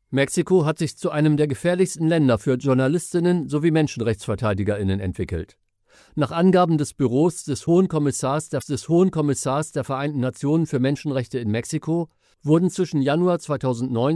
Mexiko hat sich zu einem der gefährlichsten Länder für Journalistinnen sowie MenschenrechtsverteidigerInnen entwickelt. Nach Angaben des Büros des Hohen Kommissars der Vereinten Nationen für Menschenrechte in Mexiko wurden zwischen Januar 2009